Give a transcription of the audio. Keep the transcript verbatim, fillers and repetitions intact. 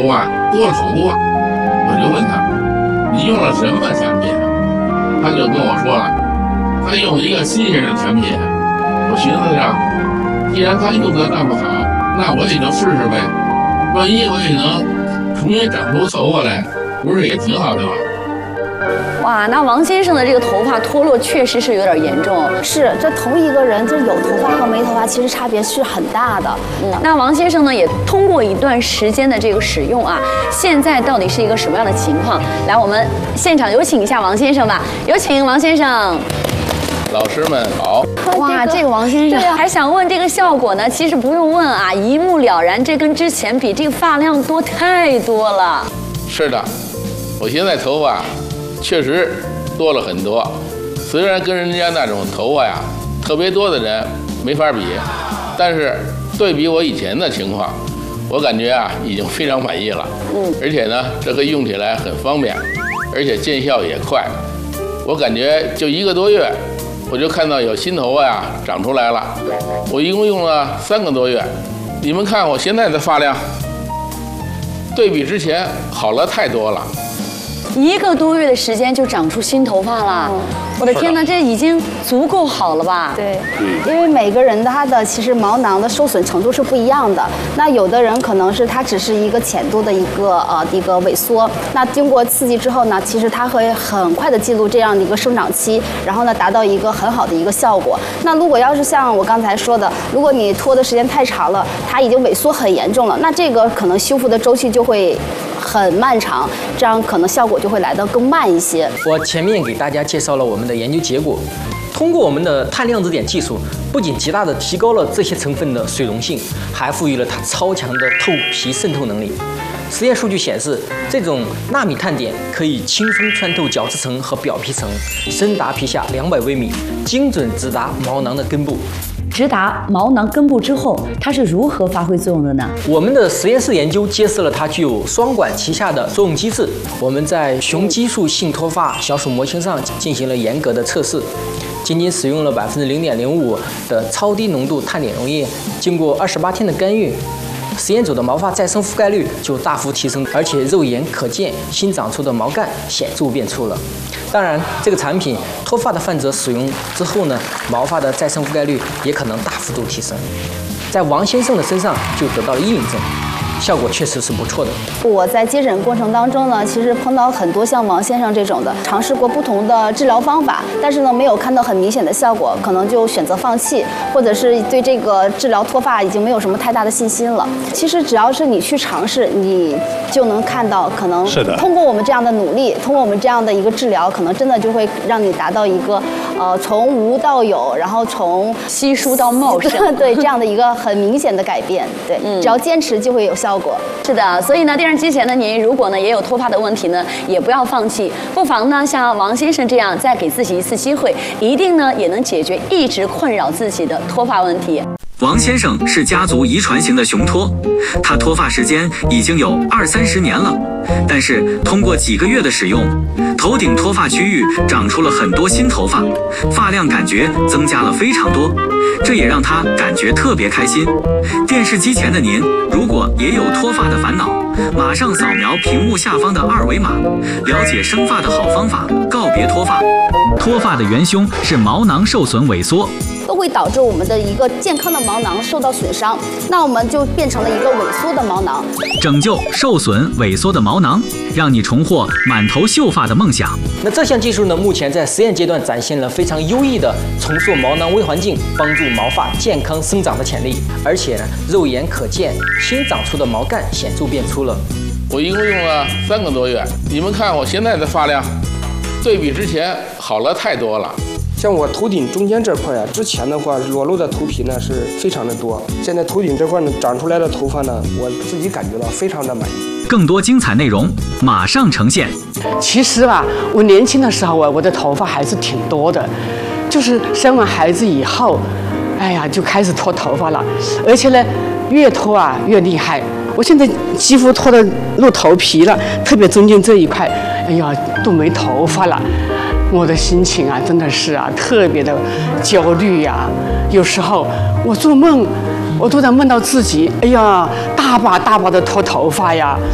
头啊多了好多。我就问他，你用了什么产品？他就跟我说了，他用一个新鲜的产品。我寻思着，既然他用的那么好，那我也就试试呗。万一我也能重新长出头发来，不是也挺好的吗？ 哇，那王先生的这个头发脱落确实是有点严重。 是，这同一个人，就有头发和没头发，其实差别是很大的。 嗯，那王先生呢，也通过一段时间的这个使用啊，现在到底是一个什么样的情况？来，我们现场有请一下王先生吧，有请王先生。 老师们好。 哇，这个王先生还想问这个效果呢，其实不用问啊，一目了然，这跟之前比，这个发量多太多了。 是的，我现在头发确实多了很多，虽然跟人家那种头发呀特别多的人没法比，但是对比我以前的情况，我感觉啊已经非常满意了。嗯，而且呢，这个用起来很方便，而且见效也快。我感觉就一个多月，我就看到有新头发呀长出来了。我一共用了三个多月，你们看我现在的发量，对比之前好了太多了。 一个多月的时间就长出新头发了，嗯、我的天哪，这已经足够好了吧？ 对，因为每个人他的其实毛囊的受损程度是不一样的。那有的人可能是它只是一个浅度的一个呃一个萎缩，那经过刺激之后呢，其实它会很快的记录这样的一个生长期，然后呢达到一个很好的一个效果。那如果要是像我刚才说的，如果你拖的时间太长了，它已经萎缩很严重了，那这个可能修复的周期就会很漫长，这样可能效果就会来得更慢一些。 我前面给大家介绍了我们的研究结果，通过我们的碳量子点技术，不仅极大的提高了这些成分的水溶性，还赋予了它超强的透皮渗透能力。实验数据显示，这种纳米碳点可以轻松穿透角质层和表皮层，深达皮下两百微米，精准直达毛囊的根部。 直达毛囊根部之后，它是如何发挥作用的呢？ 我们的实验室研究揭示了它具有双管齐下的作用机制。我们在雄激素性脱发小鼠模型上进行了严格的测试，仅仅使用了百分之零点零五的超低浓度碳点溶液，经过二十八天的干预，实验组的毛发再生覆盖率就大幅提升，而且肉眼可见新长出的毛干显著变粗了。当然，这个产品脱发的患者使用之后呢，毛发的再生覆盖率也可能大幅度提升。在王先生的身上就得到了印证，效果确实是不错的。 我在接诊过程当中呢，其实碰到很多像王先生这种的，尝试过不同的治疗方法，但是呢没有看到很明显的效果，可能就选择放弃，或者是对这个治疗脱发已经没有什么太大的信心了。其实只要是你去尝试，你就能看到，可能通过我们这样的努力，通过我们这样的一个治疗，可能真的就会让你达到一个呃从无到有，然后从稀疏到茂盛， 对这样的一个很明显的改变。对，嗯、只要坚持就会有效果。 是的，所以呢，电视机前的您如果呢也有脱发的问题呢，也不要放弃，不妨呢像王先生这样再给自己一次机会，一定呢也能解决一直困扰自己的脱发问题。 王先生是家族遗传型的雄脱，他脱发时间已经有二三十年了，但是通过几个月的使用，头顶脱发区域长出了很多新头发，发量感觉增加了非常多，这也让他感觉特别开心。电视机前的您，如果也有脱发的烦恼，马上扫描屏幕下方的二维码，了解生发的好方法，告别脱发。 脱发的元凶是毛囊受损萎缩， 都会导致我们的一个健康的毛囊受到损伤，那我们就变成了一个萎缩的毛囊。 拯救受损萎缩的毛囊，让你重获满头秀发的梦想。 那这项技术呢，目前在实验阶段展现了非常优异的重塑毛囊微环境，帮助毛发健康生长的潜力，而且呢，肉眼可见新长出的毛干显著变粗了。 我一共用了三个多月，你们看我现在的发量，对比之前好了太多了。 像我头顶中间这块啊，之前的话裸露的头皮呢是非常的多，现在头顶这块呢长出来的头发呢，我自己感觉到非常的满意。 更多精彩内容马上呈现。 其实吧，我年轻的时候啊，我的头发还是挺多的，就是生完孩子以后，哎呀就开始脱头发了，而且呢越脱啊越厉害。我现在几乎脱的露头皮了，特别中间这一块，哎呀都没头发了。我的心情啊，真的是啊，特别的焦虑呀。有时候我做梦，我都在梦到自己，哎呀，大把大把的脱头发呀。